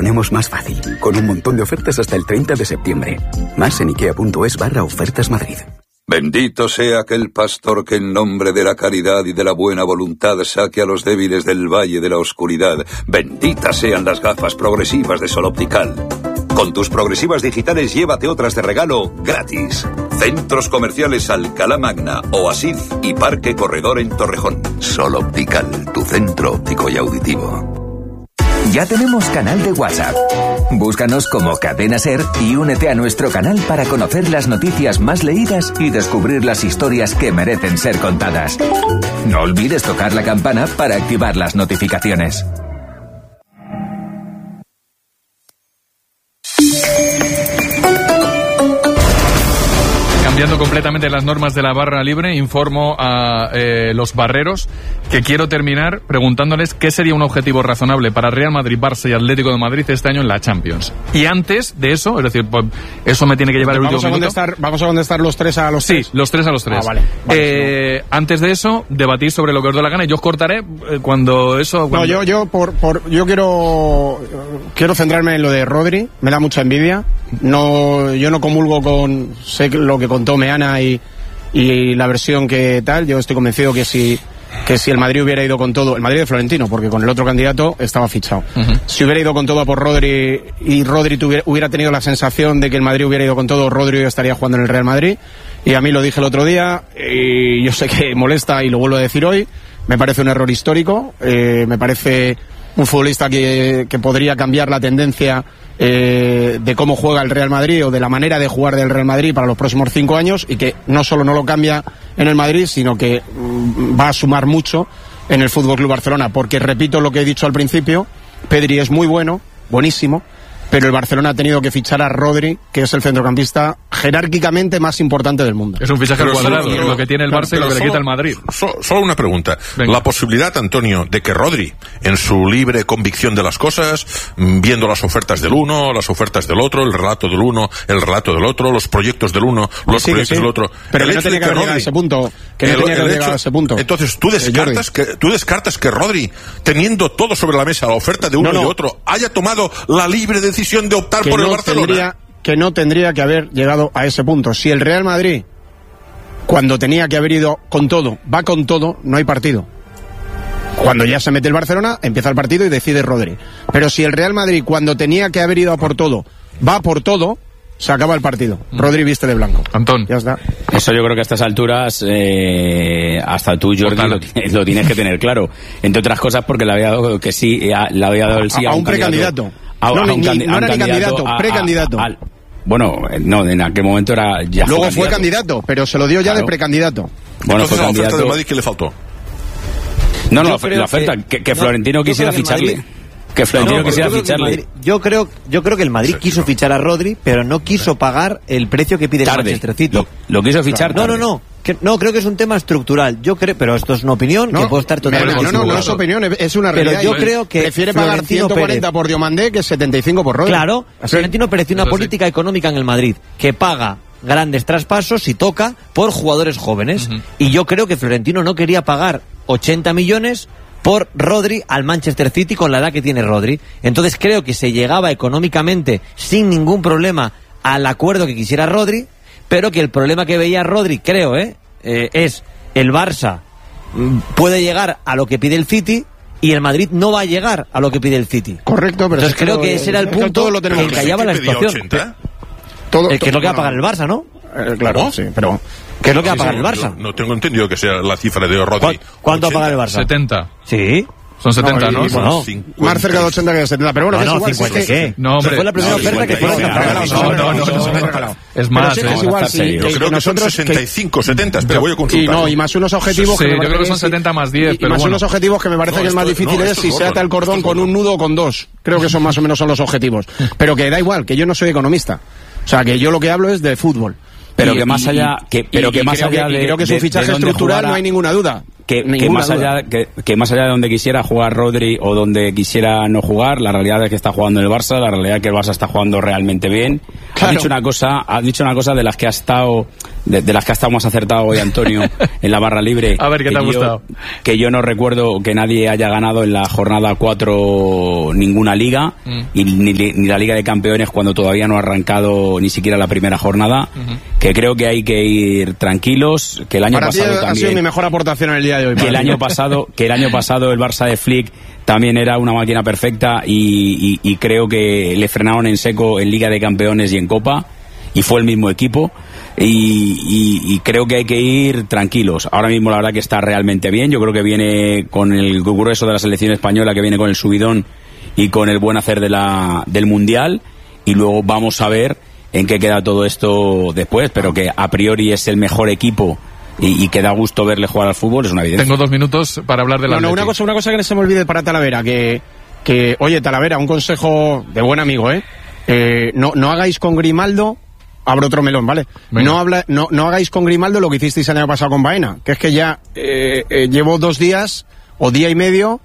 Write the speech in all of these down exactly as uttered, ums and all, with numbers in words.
tenemos más fácil, con un montón de ofertas hasta el treinta de septiembre. Más en ikea.es barra ofertas Madrid. Bendito sea aquel pastor que en nombre de la caridad y de la buena voluntad saque a los débiles del valle de la oscuridad. Benditas sean las gafas progresivas de Sol Optical. Con tus progresivas digitales llévate otras de regalo gratis. Centros comerciales Alcalá Magna, Oasis y Parque Corredor en Torrejón. Sol Optical, tu centro óptico y auditivo. Ya tenemos canal de WhatsApp. Búscanos como Cadena Ser y únete a nuestro canal para conocer las noticias más leídas y descubrir las historias que merecen ser contadas. No olvides tocar la campana para activar las notificaciones. Cambiando completamente las normas de la barra libre, informo a eh, los barreros que quiero terminar preguntándoles qué sería un objetivo razonable para Real Madrid, Barça y Atlético de Madrid este año en la Champions. Y antes de eso, es decir, pues, eso me tiene que llevar el último vamos a minuto. contestar, ¿Vamos a contestar los tres a los tres? Sí, los tres a los tres. Ah, vale. vale eh, no. Antes de eso, debatir sobre lo que os dé la gana y yo os cortaré eh, cuando eso... Cuando... No, yo, yo, por, por, yo quiero, quiero centrarme en lo de Rodri, me da mucha envidia. No, yo no comulgo con, sé lo que contó Meana y, y la versión que tal, yo estoy convencido que si, que si el Madrid hubiera ido con todo, el Madrid de Florentino, porque con el otro candidato estaba fichado, uh-huh. si hubiera ido con todo a por Rodri y Rodri tuviera, hubiera tenido la sensación de que el Madrid hubiera ido con todo, Rodri estaría jugando en el Real Madrid, y a mí lo dije el otro día, y yo sé que molesta y lo vuelvo a decir hoy, me parece un error histórico, eh, me parece un futbolista que, que podría cambiar la tendencia Eh, de cómo juega el Real Madrid o de la manera de jugar del Real Madrid para los próximos cinco años y que no solo no lo cambia en el Madrid, sino que mm, va a sumar mucho en el F C Barcelona, porque repito lo que he dicho al principio, Pedri es muy bueno, buenísimo, pero el Barcelona ha tenido que fichar a Rodri, que es el centrocampista jerárquicamente más importante del mundo. Es un fichaje al cuadrado, solo, lo que tiene el Barça y lo que solo, le quita el Madrid. Solo, solo una pregunta. Venga. La posibilidad, Antonio, de que Rodri, en su libre convicción de las cosas, viendo las ofertas del uno, las ofertas del otro, el relato del uno, el relato del otro, los proyectos del uno, los sí, proyectos sí. del otro. Pero el que no tenía que haber llegado a ese punto. Que no el, tenía que haber hecho, llegado a ese punto. Entonces, ¿tú descartas, que, ¿tú descartas que Rodri, teniendo todo sobre la mesa, la oferta de uno no, no. y de otro, haya tomado la libre decisión de optar que por no el Barcelona? Tendría, que no tendría que haber llegado a ese punto. Si el Real Madrid, cuando tenía que haber ido con todo, va con todo, no hay partido. Cuando ya se mete el Barcelona, empieza el partido y decide Rodri. Pero si el Real Madrid, cuando tenía que haber ido a por todo, va por todo, se acaba el partido. Rodri viste de blanco. Antón. Ya está. Eso yo creo que a estas alturas, eh, hasta tú, Jordi, lo, lo tienes que tener claro. Entre otras cosas porque le había dado que sí, le había dado el sí a, a un, un precandidato. A, no, a un ni, candi- no era ni candidato, a, precandidato. A, a, bueno, no, en aquel momento era ya. Luego fue fue candidato, pero se lo dio ya claro. de precandidato. Bueno, entonces, fue la oferta de Madrid, ¿qué le faltó? No, no, la oferta, que, que, que no, Florentino quisiera ficharle. Madrid, que Florentino no, quisiera yo ficharle. Madrid, yo creo, yo creo que el Madrid quiso fichar a Rodri, pero no quiso pagar el precio que pide tarde. el Manchester City. Lo, lo quiso fichar. No, no, no. Que, no, creo que es un tema estructural. Yo creo, pero esto es una opinión no, que puedo estar totalmente. No, no, no, no es opinión, es una realidad. Pero yo creo que prefiere pagar ciento cuarenta Pérez. Por Diomandé que setenta y cinco por Rodri. Claro, Así. Florentino Pérez tiene una Entonces, política sí. económica en el Madrid que paga grandes traspasos y toca por jugadores jóvenes. Uh-huh. Y yo creo que Florentino no quería pagar ochenta millones por Rodri al Manchester City con la edad que tiene Rodri. Entonces creo que se llegaba económicamente sin ningún problema al acuerdo que quisiera Rodri, pero que el problema que veía Rodri, creo, ¿eh? Eh, es el Barça puede llegar a lo que pide el City y el Madrid no va a llegar a lo que pide el City. Correcto, pero entonces creo que ese era el punto lo que encallaba la situación. ochenta? Todo, eh, que es lo que va a pagar el Barça, ¿no? Eh, claro, ¿no? Sí, pero ¿qué es lo que va a sí, pagar sí, el Barça? No, no tengo entendido que sea la cifra de Rodri. ¿Cuánto va a pagar el Barça? setenta. Sí. Son setenta, ¿no? ¿no? Bueno, más cerca de ochenta que de setenta, pero bueno, no, que es no, igual. cincuenta, es que, ¿qué? No, hombre. Fue la primera no, oferta que fue regalado. No, no, no. Es más, pero es igual, sí, yo creo que son sesenta y cinco, setenta, espera, voy a consultar. Y no, y más unos objetivos sí, que me yo creo que son setenta más diez, y, pero y más bueno. unos objetivos que me parece no, que es más esto, difícil no, es esto si es se ata el cordón con un nudo o con dos. Creo que son más o menos son los objetivos. Pero que da igual, que yo no soy economista. O sea, que yo lo que hablo es de fútbol. Pero que más allá, que, pero que más allá de, creo que es un fichaje estructural, no hay ninguna duda. Que, que más duda. allá que, que más allá de donde quisiera jugar Rodri o donde quisiera no jugar, la realidad es que está jugando en el Barça, la realidad es que el Barça está jugando realmente bien. Claro. Ha dicho una cosa, ha dicho una cosa de las que ha estado de, de las que ha estado más acertado hoy Antonio en la barra libre. A ver, ¿qué te ha yo, gustado? Que yo no recuerdo que nadie haya ganado en la jornada cuatro ninguna liga, mm. y ni, ni la Liga de Campeones cuando todavía no ha arrancado ni siquiera la primera jornada, uh-huh. que creo que hay que ir tranquilos, que el año Para pasado ti ha también... sido mi mejor aportación en el día de hoy. Que el año pasado, que el año pasado el Barça de Flick también era una máquina perfecta y, y, y creo que le frenaron en seco en Liga de Campeones y en Copa, y fue el mismo equipo. Y, y, y creo que hay que ir tranquilos. Ahora mismo la verdad que está realmente bien. Yo creo que viene con el grueso de la selección española, que viene con el subidón y con el buen hacer de la, del Mundial, y luego vamos a ver en qué queda todo esto después, pero que a priori es el mejor equipo y, y que da gusto verle jugar al fútbol, es una evidencia. Tengo dos minutos para hablar de la... No, no, una cosa, una cosa que no se me olvide para Talavera, que, que oye, Talavera, un consejo de buen amigo, ¿eh? eh no, no hagáis con Grimaldo... Abro otro melón, ¿vale? No, habla, no, no hagáis con Grimaldo lo que hicisteis el año pasado con Baena, que es que ya eh, eh, llevo dos días o día y medio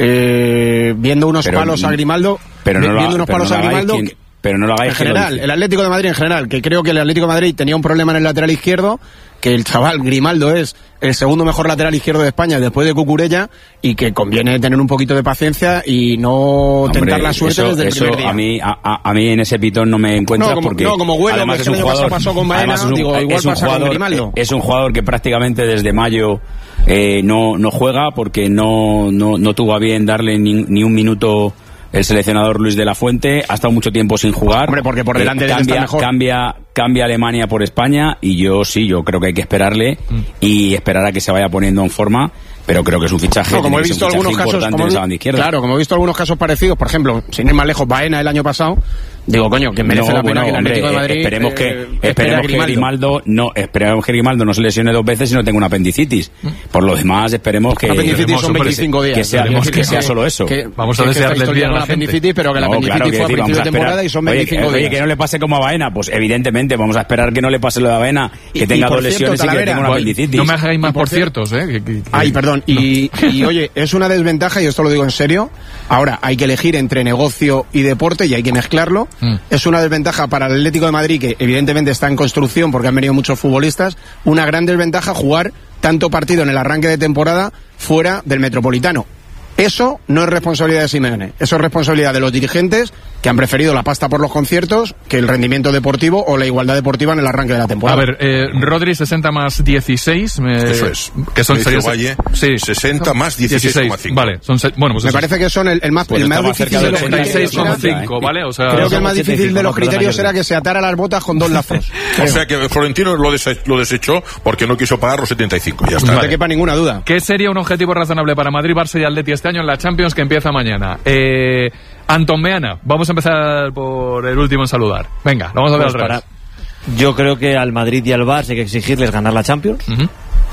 eh, viendo unos pero, palos a Grimaldo, pero no viendo lo, unos pero palos no a Grimaldo. Quien, pero no lo hagáis. En general, el Atlético de Madrid en general, que creo que el Atlético de Madrid tenía un problema en el lateral izquierdo, que el chaval Grimaldo es el segundo mejor lateral izquierdo de España después de Cucurella, y que conviene tener un poquito de paciencia y no Hombre, tentar la suerte eso, desde el eso primer día. A mí, a, a mí en ese pitón no me encuentras no, como, porque... No, como Güero, además que es un el año jugador, pasó con Baena, es un, digo, igual es un pasa jugador, con Grimaldo. Es un jugador que prácticamente desde mayo eh, no, no juega porque no, no, no tuvo a bien darle ni, ni un minuto el seleccionador Luis de la Fuente. Ha estado mucho tiempo sin jugar. Hombre, porque por delante eh, de él cambia, está mejor. Cambia, cambia Alemania por España, y yo sí, yo creo que hay que esperarle mm. y esperar a que se vaya poniendo en forma, pero creo que es un fichaje, no, como he visto algunos casos, como en la izquierda. Claro, como he visto algunos casos parecidos, por ejemplo, sin ir más lejos, Baena el año pasado, digo, coño, que merece no, la pena bueno, que el Atlético hombre, de Madrid esperemos que eh, esperemos que Grimaldo. Grimaldo no esperemos que Grimaldo no se lesione dos veces y no tenga una apendicitis. Por lo demás, esperemos que apendicitis son veinticinco días, que sea, que, que sea solo eso. Que, vamos a desearle el bien a la apendicitis, pero que la no, apendicitis claro, que fue a principio de temporada y son veinticinco oye, días. Oye, que no le pase como a Baena, pues evidentemente vamos a esperar que no le pase lo de Baena, que y, tenga y dos cierto, lesiones y que tenga una apendicitis. No me hagáis más por ciertos, eh. Que, que, que... Ay, perdón. Y, y oye, es una desventaja, y esto lo digo en serio. Ahora hay que elegir entre negocio y deporte y hay que mezclarlo. Mm. Es una desventaja para el Atlético de Madrid, que evidentemente está en construcción porque han venido muchos futbolistas. Una gran desventaja jugar tanto partido en el arranque de temporada fuera del Metropolitano. Eso no es responsabilidad de Simeone, eso es responsabilidad de los dirigentes, que han preferido la pasta por los conciertos que el rendimiento deportivo o la igualdad deportiva en el arranque de la temporada. A ver, eh, Rodri sesenta más dieciséis. Eh, Eso es. Que son series, Valle, sí. sesenta más dieciséis coma cinco. Vale, son se, bueno, pues me eso. parece que son el, el más, pues el más difícil de los ochenta y seis coma cinco, criterios. ¿vale? O sea, Creo que el más ochenta y cinco, difícil de los no, criterios perdona, era que se atara las botas con dos lazos. O sea que Florentino lo, dese, lo desechó porque no quiso pagar los setenta y cinco. Ya está. No te quepa ninguna duda. ¿Qué sería un objetivo razonable para Madrid, Barça y Atleti este año en la Champions, que empieza mañana? Eh, Antón Meana, vamos a empezar por el último en saludar. Venga, lo vamos a ver pues al revés. Para... Yo creo que al Madrid y al Barça hay que exigirles ganar la Champions. Uh-huh.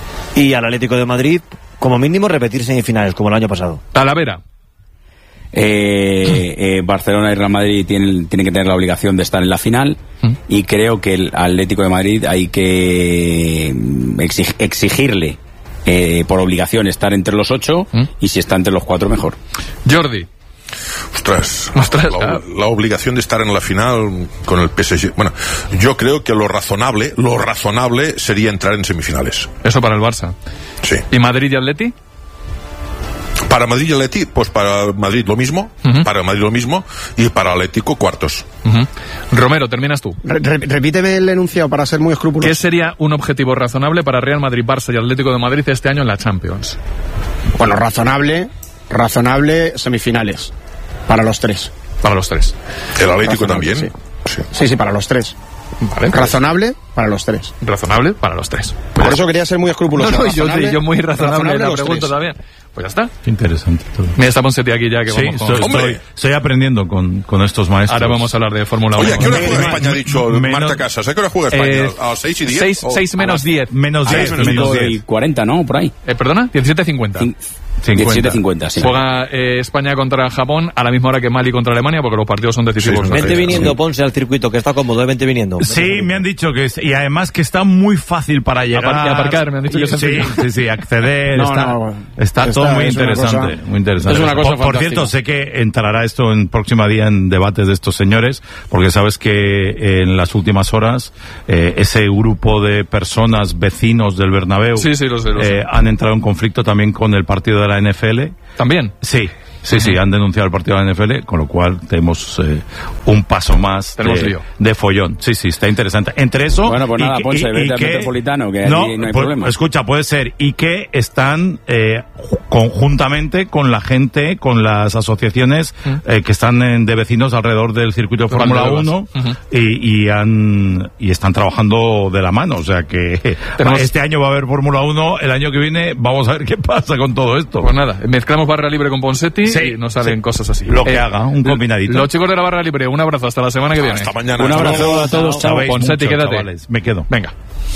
Y al Atlético de Madrid, como mínimo, repetir semifinales, como el año pasado. Talavera. Eh, eh, Barcelona y Real Madrid tienen, tienen que tener la obligación de estar en la final, ¿Mm? y creo que el Atlético de Madrid hay que exig, exigirle eh, por obligación estar entre los ocho, ¿Mm? y si está entre los cuatro mejor. Jordi. Ostras, Ostras la, la, la obligación de estar en la final con el P S G. Bueno, yo creo que lo razonable, lo razonable sería entrar en semifinales. Eso para el Barça. Sí. ¿Y Madrid y Atleti? Para Madrid y Atleti, pues para Madrid lo mismo, uh-huh. para Madrid lo mismo, y para Atlético cuartos. Uh-huh. Romero, terminas tú. Re- repíteme el enunciado para ser muy escrupuloso. ¿Qué sería un objetivo razonable para Real Madrid, Barça y Atlético de Madrid este año en la Champions? Bueno, razonable, razonable semifinales, para los tres. Para los tres. ¿El Atlético razonable, también? Sí. Sí. sí, sí, para los tres. Vale, razonable para los tres. Razonable para los tres. Pues por eso quería ser muy escrupuloso. No, no, yo, yo muy razonable, razonable la pregunta tres. también. Pues ya está. Qué interesante todo. Mira, está Ponseti aquí ya que sí, vamos con... estoy, estoy, estoy aprendiendo con, con estos maestros. Ahora vamos a hablar de Fórmula uno. Oye, ¿a qué hora juega España? Ha dicho menos, Marta Casas. ¿A qué hora juega España? Eh, ¿A las seis y diez? seis, seis menos diez. Menos diez. Menos diez y cuarenta, ¿no? Por ahí. Eh, ¿Perdona? diecisiete cincuenta. diecisiete cincuenta, sí. Juega eh, España contra Japón a la misma hora que Mali contra Alemania, porque los partidos son decisivos. Sí, vente viniendo, sí. Ponce al circuito, que está cómodo, vente viniendo. Sí, vente me han dicho que es, y además que está muy fácil para llegar. A aparcar, me han dicho que sí, sí, sí, sí, acceder, no, está, no, está, está todo muy interesante, cosa, muy interesante. Es una cosa por, por cierto, sé que entrará esto en próxima día en debates de estos señores, porque sabes que en las últimas horas eh, ese grupo de personas vecinos del Bernabéu sí, sí, lo sé, lo sé. Eh, han entrado en conflicto también con el partido de la N F L. ¿También? Sí. Sí, sí, han denunciado el partido de la N F L, con lo cual tenemos eh, un paso más de, de follón. Sí, sí, está interesante. Entre eso... Bueno, pues nada, y, Ponce, y, vete y al que, Metropolitano, que no, allí no hay pues, problema. Escucha, puede ser. Y que están eh, conjuntamente con la gente, con las asociaciones uh -huh. eh, que están en, de vecinos alrededor del circuito de Fórmula uno uh -huh. y, y, han, y están trabajando de la mano. O sea que Tenemos... este año va a haber Fórmula uno, el año que viene vamos a ver qué pasa con todo esto. Pues nada, mezclamos barra libre con Ponsetti sí, y nos salen sí. cosas así. Lo que eh, haga, un combinadito. Los chicos de la barra libre, un abrazo, hasta la semana que viene. Hasta mañana. Un abrazo a todos, chao. Ponsetti, mucho, quédate. Chavales. Me quedo. Venga.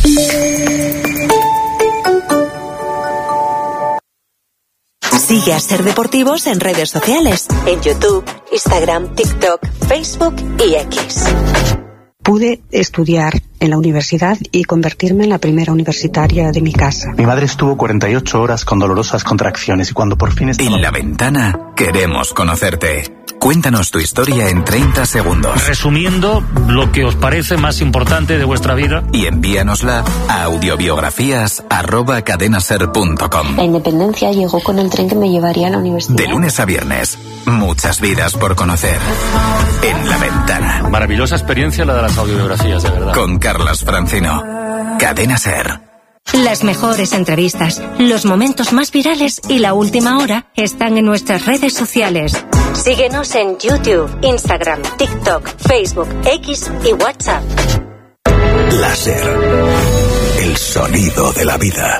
Sigue a Ser Deportivos en redes sociales, en YouTube, Instagram, TikTok, Facebook y X. Pude estudiar en la universidad y convertirme en la primera universitaria de mi casa. Mi madre estuvo cuarenta y ocho horas con dolorosas contracciones y cuando por fin estaba... En La Ventana queremos conocerte. Cuéntanos tu historia en treinta segundos. Resumiendo lo que os parece más importante de vuestra vida. Y envíanosla a audiobiografías arroba cadenaser punto com. La independencia llegó con el tren que me llevaría a la universidad. De lunes a viernes, muchas vidas por conocer. En La Ventana. Maravillosa experiencia la de las audiobiografías, de verdad. Con Carlas Francino. Cadena Ser. Las mejores entrevistas, los momentos más virales y la última hora están en nuestras redes sociales. Síguenos en YouTube, Instagram, TikTok, Facebook, X y WhatsApp. Láser. El sonido de la vida.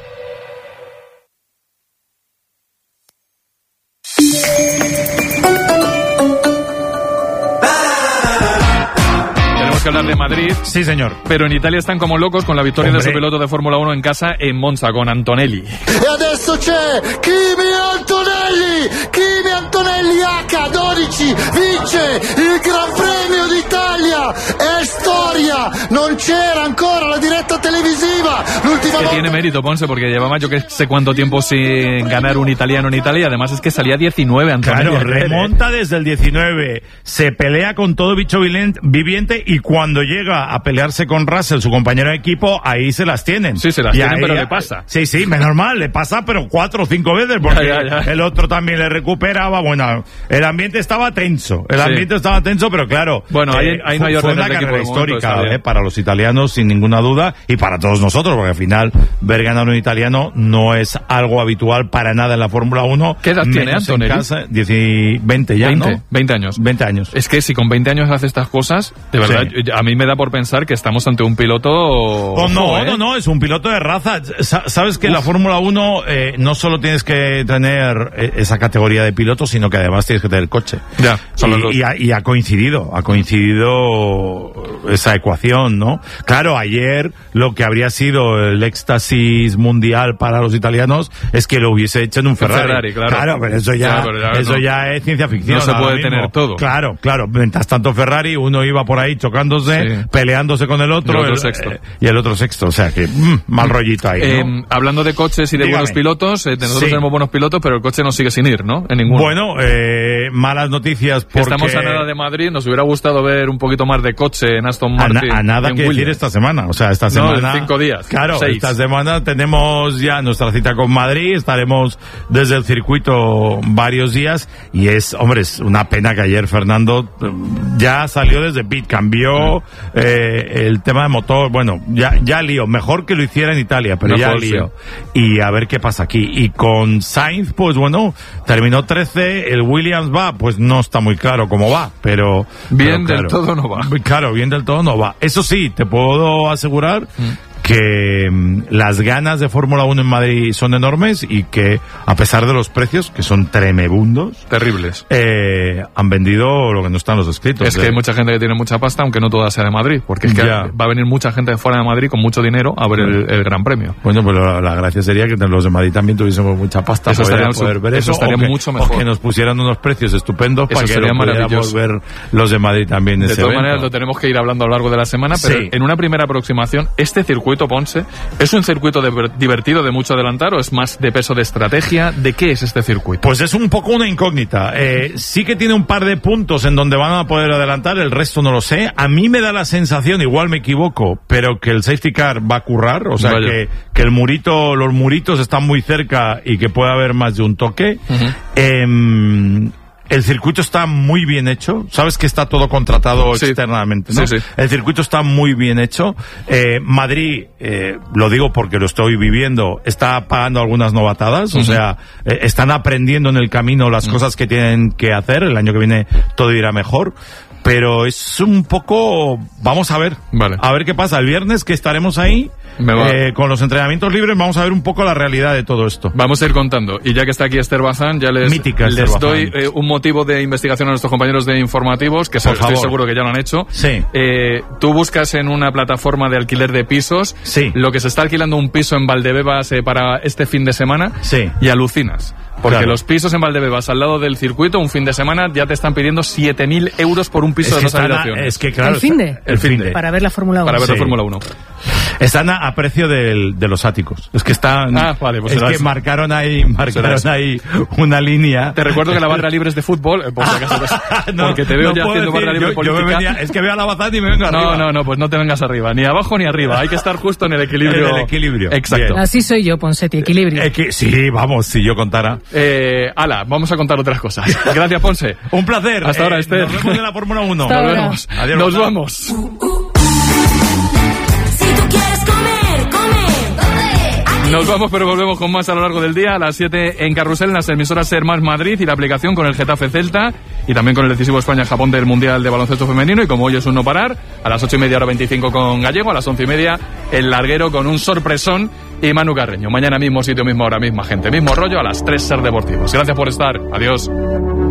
Que hablar de Madrid. Sí, señor. Pero en Italia están como locos con la victoria Hombre. de su piloto de Fórmula uno en casa en Monza con Antonelli. E adesso c'è Kimi Antonelli. Kimi Antonelli acca dodici vince il Gran Premio d'Italia. È storia. Non c'era ancora la diretta televisiva. L'ultima que volta... tiene mérito, Ponce, porque llevaba yo que sé cuánto tiempo sin ganar un italiano en Italia. Además es que salía diecinueve Antonelli. Claro, remonta desde el diecinueve. Se pelea con todo bicho viviente y cuando llega a pelearse con Russell, su compañero de equipo, ahí se las tienen. Sí, se las y tienen, ahí, pero le pasa. Sí, sí, menos mal, le pasa, pero cuatro o cinco veces, porque ya, ya, ya. el otro también le recuperaba. Bueno, el ambiente estaba tenso, el sí. ambiente estaba tenso, pero claro, bueno, ahí, eh, ahí no hay fue orden una de carrera equipo histórica eh, para los italianos, sin ninguna duda, y para todos nosotros, porque al final ver ganar un italiano no es algo habitual para nada en la Fórmula uno. ¿Qué edad tiene Antonelli? diez, veinte ya, veinte, ¿no? veinte años. veinte años. Es que si con veinte años hace estas cosas, de verdad, sí. a mí me da por pensar que estamos ante un piloto... Oh, no, ojo, ¿eh? no, no, es un piloto de raza. Sabes que Uf. la Fórmula uno eh, no solo tienes que tener eh, esa categoría de piloto, sino que además tienes que tener coche. Ya, son los dos. Y, y, ha, y ha coincidido, ha coincidido esa ecuación, ¿no? Claro, ayer lo que habría sido el éxtasis mundial para los italianos es que lo hubiese hecho en un Ferrari. Ferrari claro. claro, pero eso ya, claro, pero ya eso no. ya es ciencia ficción. No se puede mismo. tener todo. Claro, claro. Mientras tanto Ferrari, uno iba por ahí chocándose, sí. peleándose con el otro. Y el otro el, sexto. Eh, y el otro sexto. O sea que, mmm, mal rollito ahí, eh, ¿no? Hablando de coches y de Dígame. buenos pilotos, eh, nosotros sí. tenemos buenos pilotos, pero el coche no sigue sin ir, ¿no? En ninguno. Bueno, eh, malas noticias porque... Estamos a nada de Madrid, nos hubiera gustado ver un poquito más de coche en Aston Martin. A, na, a nada que decir esta semana, o sea, esta semana... No, en cinco días. Claro, seis. Esta semana tenemos ya nuestra cita con Madrid, estaremos desde el circuito varios días y es, hombre, es una pena que ayer Fernando ya salió desde pit, cambió eh, el tema de motor, bueno, ya, ya lío, mejor que lo hiciera en Italia, pero mejor, ya lío. Sí. Y a ver qué pasa aquí. Y con Sainz, pues bueno, terminó trece, el Williams va, pues no está muy claro cómo va, pero... Bien pero, del claro, todo no va. Claro, bien del todo no va. Eso sí, te puedo asegurar... Mm. que mm, las ganas de Fórmula uno en Madrid son enormes y que, a pesar de los precios, que son tremebundos, terribles, eh, han vendido lo que no están los escritos. Es que de... hay mucha gente que tiene mucha pasta, aunque no toda sea de Madrid, porque es que Ya. va a venir mucha gente de fuera de Madrid con mucho dinero a ver el, el Gran Premio. Bueno, pues la, la gracia sería que los de Madrid también tuviésemos mucha pasta Eso para estaría, poder ver eso eso, estaría o que, mucho o mejor. que nos pusieran unos precios estupendos Eso para que sería lo pudiéramos maravilloso. ver los de Madrid también. De ese todas evento. maneras, lo tenemos que ir hablando a lo largo de la semana, pero Sí. en una primera aproximación, ¿este circuito, Ponce, es un circuito de- divertido de mucho adelantar o es más de peso de estrategia? ¿De qué es este circuito? Pues es un poco una incógnita. Eh, sí que tiene un par de puntos en donde van a poder adelantar, el resto no lo sé. A mí me da la sensación, igual me equivoco, pero que el safety car va a currar, o sea Vaya. que, que el murito, los muritos están muy cerca y que puede haber más de un toque. Ujú. Em, el circuito está muy bien hecho. Sabes que está todo contratado Sí. externamente, ¿no? Sí, sí. El circuito está muy bien hecho. Eh, Madrid, eh, lo digo porque lo estoy viviendo, está pagando algunas novatadas. O Ujú. sea, eh, están aprendiendo en el camino las cosas que tienen que hacer. El año que viene todo irá mejor. Pero es un poco... Vamos a ver. Vale. A ver qué pasa. El viernes que estaremos ahí, Me va. eh, con los entrenamientos libres, vamos a ver un poco la realidad de todo esto. Vamos a ir contando. Y ya que está aquí Esther Bazán, ya les, Mítica Esther les Bazán. doy eh, un motivo de investigación a nuestros compañeros de informativos, que Por estoy favor. seguro que ya lo han hecho. Sí. Eh, tú buscas en una plataforma de alquiler de pisos Sí. lo que se está alquilando un piso en Valdebebas eh, para este fin de semana Sí. y alucinas. Porque Claro. los pisos en Valdebebas al lado del circuito, un fin de semana, ya te están pidiendo siete mil euros por un piso Es de que dos están a- habitaciones. es que claro, ¿El fin de? El fin de. Para ver la Fórmula uno. Para ver la Sí. Fórmula uno. Están a, a precio del, de los áticos. Es que están. Ah, vale, pues es será que eso. marcaron ahí, marcaron eso. ahí una línea. Te recuerdo que la barra libre es de fútbol, eh, por si acaso. No, porque te veo no ya puedo haciendo decir, barra libre yo, yo me política. venía- es que veo a la Bazán y me vengo No, arriba. no, no, pues no te vengas arriba, ni abajo ni arriba. Hay que estar justo en el equilibrio. En el equilibrio. Exacto. Bien. Así soy yo, Ponsetti, equilibrio. Es que, sí, vamos, si yo contara. Eh, ala, vamos a contar otras cosas. Gracias, Ponce. Un placer. Hasta ahora, Eh, Esther. Nos vemos en la Fórmula uno. Hasta Nos ahora. vemos. Adiós, Nos Bazán. vamos. Si tú quieres comer, come. Nos vamos, pero volvemos con más a lo largo del día. A las siete en Carrusel, en las emisoras Ser Más Madrid y la aplicación con el Getafe Celta y también con el decisivo España-Japón del Mundial de Baloncesto Femenino. Y como hoy es un no parar, a las ocho y media, hora veinticinco con Gallego, a las once y media el larguero con un sorpresón y Manu Carreño. Mañana mismo sitio, mismo hora, misma gente, mismo rollo, a las tres Ser Deportivos. Gracias por estar. Adiós.